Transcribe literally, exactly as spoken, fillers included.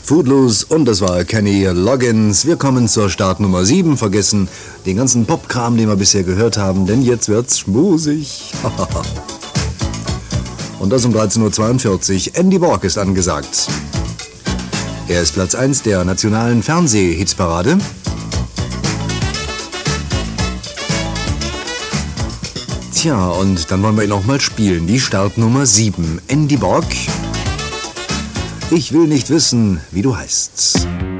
Footloose und das war Kenny Loggins. Wir kommen zur Startnummer sieben, vergessen den ganzen Popkram, den wir bisher gehört haben, denn jetzt wird's schmusig. Und das um dreizehn Uhr zweiundvierzig. Andy Borg ist angesagt. Er ist Platz eins der nationalen Fernseh-Hitsparade. Tja, und dann wollen wir ihn auch mal spielen. Die Startnummer sieben. Andy Borg. Ich will nicht wissen, wie du heißt.